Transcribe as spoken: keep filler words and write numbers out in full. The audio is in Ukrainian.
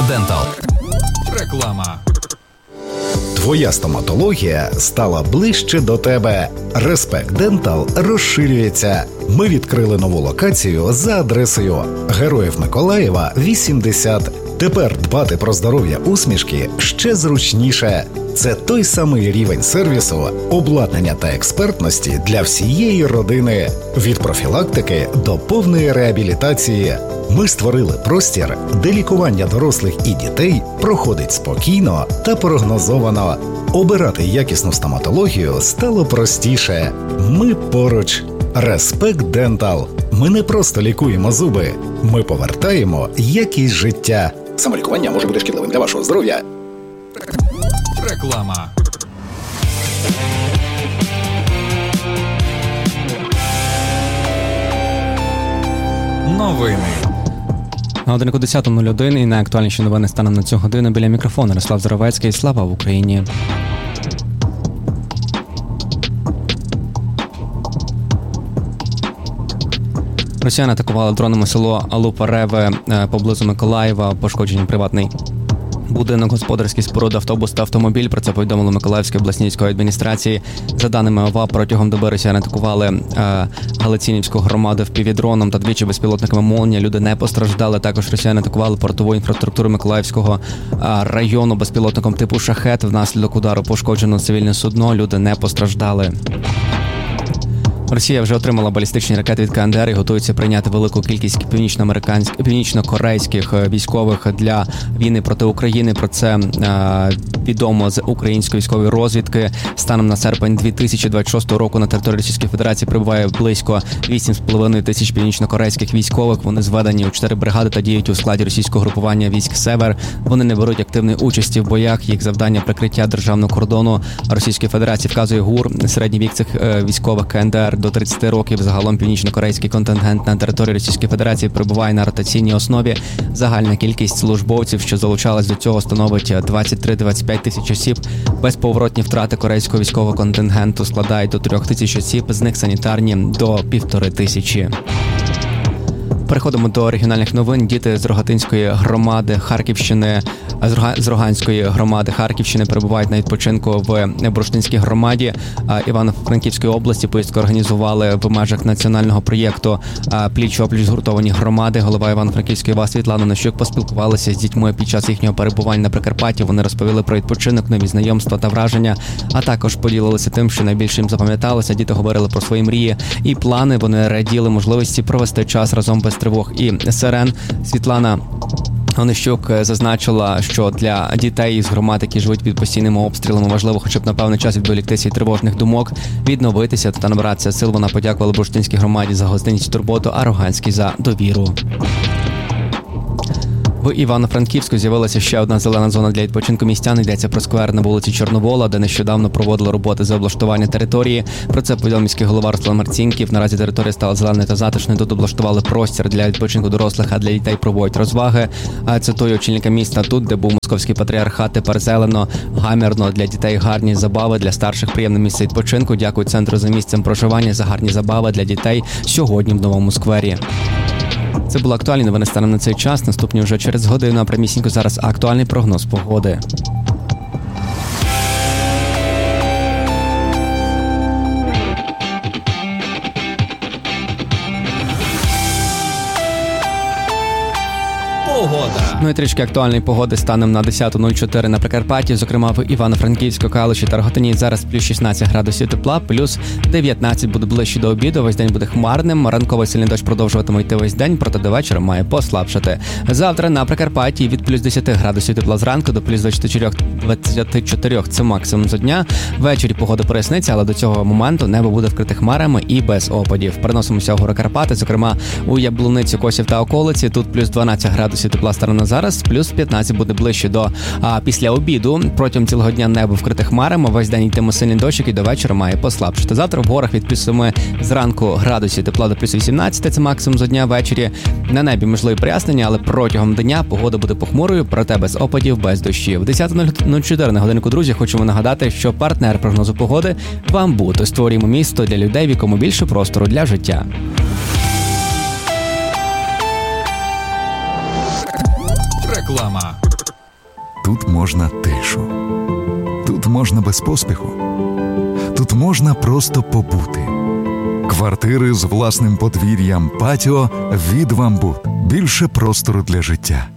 Dental. Реклама. Твоя стоматологія стала ближче до тебе. Респект Dental розширюється. Ми відкрили нову локацію за адресою Героїв Миколаєва, вісімдесят. Тепер дбати про здоров'я усмішки ще зручніше. Це той самий рівень сервісу, обладнання та експертності для всієї родини. Від профілактики до повної реабілітації. Ми створили простір, де лікування дорослих і дітей проходить спокійно та прогнозовано. Обирати якісну стоматологію стало простіше. Ми поруч. Респект Dental. Ми не просто лікуємо зуби. Ми повертаємо якість життя. Самолікування може бути шкідливим для вашого здоров'я. Реклама. Новини. На годиннику десята нуль один і найактуальніші новини станом на цю годину. Біля мікрофону Ярослав Заровецький. Слава в Україні! Росіяни атакували дронами село Лупареве поблизу Миколаєва, пошкоджені приватний будинок, господарські споруди, автобус та автомобіль. Про це повідомили Миколаївської обласній військової адміністрації. За даними ОВА, протягом доби росіяни атакували е, Галицинівську громаду впівдроном та двічі безпілотниками «Молнія». Люди не постраждали. Також росіяни атакували портову інфраструктуру Миколаївського е, району безпілотником типу «Шахет». Внаслідок удару пошкоджено цивільне судно. Люди не постраждали. Росія вже отримала балістичні ракети від КНДР і готується прийняти велику кількість північноамериканських, північно-корейських військових для війни проти України. Про це е, відомо з української військової розвідки. Станом на серпень дві тисячі двадцять шостого року на території Російської Федерації перебуває близько вісім з половиною тисяч північно-корейських військових. Вони зведені у чотири бригади та діють у складі російського групування військ «Север». Вони не беруть активної участі в боях. Їх завдання – прикриття державного кордону Російської Федерації, вказує ГУР. Середній вік цих е, військових КНДР до тридцяти років. Загалом північно-корейський контингент на території Російської Федерації перебуває на ротаційній основі. Загальна кількість службовців, що залучалась до цього, становить двадцять три - двадцять п'ять тисяч осіб. Безповоротні втрати корейського військового контингенту складають до трьох тисяч осіб, з них санітарні до півтори тисячі. Переходимо до регіональних новин. Діти з Рогатинської громади Харківщини, з Роганської громади Харківщини перебувають на відпочинку в Бурштинській громаді Івано-Франківської області. Поїздку організували в межах національного проєкту «Пліч-опліч згуртовані громади». Голова Івано-Франківської ОВА Світлана Нощук поспілкувалася з дітьми під час їхнього перебування на Прикарпатті. Вони розповіли про відпочинок, нові знайомства та враження, а також поділилися тим, що найбільше їм запам'яталося. Діти говорили про свої мрії і плани. Вони раділи можливості провести час разом без тривог і сирен. Світлана Онищук зазначила, що для дітей із громад, які живуть під постійними обстрілами, важливо хоча б на певний час відволіктися від тривожних думок, відновитися та набратися сил. Вона подякувала Бурштинській громаді за гостинність і турботу, а Роганській за довіру. В Івано-Франківську з'явилася ще одна зелена зона для відпочинку містян. Йдеться про сквер на вулиці Чорновола, де нещодавно проводили роботи з облаштування території. Про це повідомив міський голова Руслан Марцінків. Наразі територія стала зеленою та затишною. Тут облаштували простір для відпочинку дорослих, а для дітей проводять розваги. Цитую очільника міста: тут, де був московський патріархат, тепер зелено, гамірно, для дітей гарні забави, для старших приємне місце відпочинку. Дякую центру за місцем проживання, за гарні забави для дітей сьогодні в новому сквері. Це були актуальні новини станом на цей час. Наступні вже через годину, а прямісінько зараз актуальний прогноз погоди. Погода. Ну і трішки актуальної погоди станом на десята нуль чотири на Прикарпатті, зокрема в Івано-Франківську, Калуші та Рогатині. Зараз плюс шістнадцять градусів тепла, плюс дев'ятнадцять буде ближче до обіду. Весь день буде хмарним, ранковий сильний дощ продовжуватиме йти весь день, проте до вечора має послабшати. Завтра на Прикарпатті від плюс десять градусів тепла зранку до плюс двадцять чотири, це максимум за дня. Ввечері погода проясниться, але до цього моменту небо буде вкрите хмарами і без опадів. Переносимося в гори Карпати, зокрема у Яблуницю, Косів та околиці. Тут плюс дванадцять градусів тепла станом на зараз, плюс п'ятнадцять буде ближче до а, після обіду. Протягом цілого дня небо вкрите хмарами, весь день йтиме сильний дощик і до вечора має послабшити. Завтра в горах від плюс семи зранку градусів тепла до плюс вісімнадцять, це максимум за дня. Ввечері на небі можливі прояснення, але протягом дня погода буде похмурою, проте без опадів, без дощів. десята нуль чотири на годинку, друзі, хочемо нагадати, що партнер прогнозу погоди «Бамбут». Створюємо місто для людей, в якому більше простору для життя. Реклама. тут можна тишу. Тут можна без поспіху. Тут можна просто побути. Квартири з власним подвір'ям, патіо від «Вамбут». Більше простору для життя.